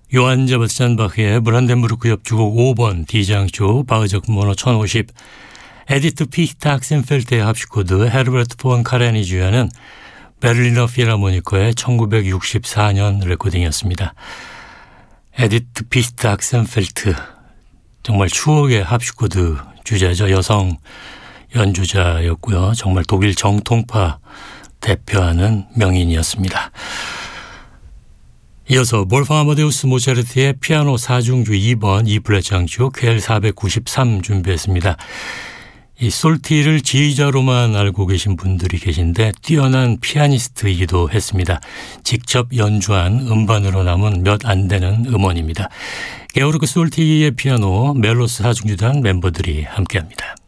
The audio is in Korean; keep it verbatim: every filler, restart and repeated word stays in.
요한 제바스찬 바흐의 브란덴부르크 협주곡 오 번 D장조 바흐적 번호 천오십, 에디트 피히타 악센펠트의 합주코드 헤르베르트 폰 카라니주야는 베를리너 필하모니커의 천구백육십사 년 레코딩이었습니다. 에디트 피히타 악센펠트, 정말 추억의 합주코드 주자죠. 여성 연주자였고요. 정말 독일 정통파 대표하는 명인이었습니다. 이어서 몰팡 아마데우스 모차르트의 피아노 사중주 이 번 E 플랫 장조 퀘일 사백구십삼 준비했습니다. 이 솔티를 지휘자로만 알고 계신 분들이 계신데 뛰어난 피아니스트이기도 했습니다. 직접 연주한 음반으로 남은 몇 안 되는 음원입니다. 게오르크 솔티의 피아노 멜로스 사중주단 멤버들이 함께합니다.